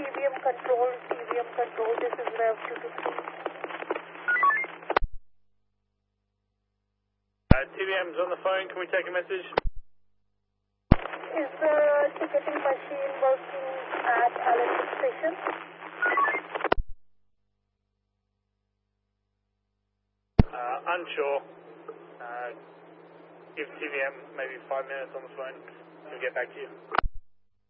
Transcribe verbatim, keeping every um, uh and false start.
V M control, T V M control, this is Rev two two three. Uh, T V M's on the phone, can we take a message? Is the ticketing machine working at Allenwood Station? Uh, unsure. Uh, give T V M maybe five minutes on the phone. We'll get back to you.